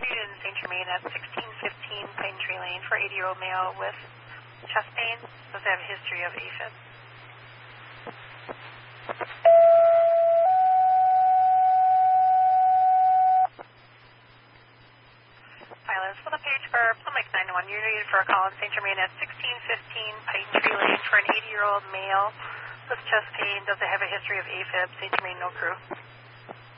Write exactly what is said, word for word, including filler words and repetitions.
in Saint Germain at sixteen fifteen Pine Tree Lane for eighty-year-old male with chest pain. Does have a history of AFib. Silence for the page for Plymouth nine one. You're needed for a call in Saint Germain at sixteen fifteen Pine Tree Lane for an eighty-year-old male with chest pain. Does have a history of AFib. Saint Germain, no crew.